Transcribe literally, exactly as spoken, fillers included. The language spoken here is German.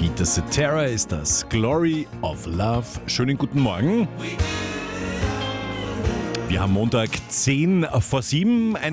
Peter Cetera ist das. Glory of Love. Schönen guten Morgen. Wir haben Montag zehn vor sieben.